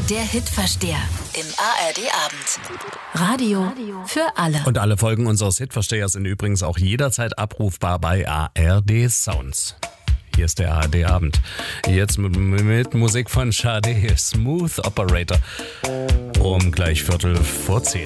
Der Hitversteher im ARD-Abend. Radio für alle. Und alle Folgen unseres Hitverstehers sind übrigens auch jederzeit abrufbar bei ARD Sounds. Hier ist der ARD-Abend. Jetzt mit Musik von Sade, Smooth Operator. Um gleich 9:45.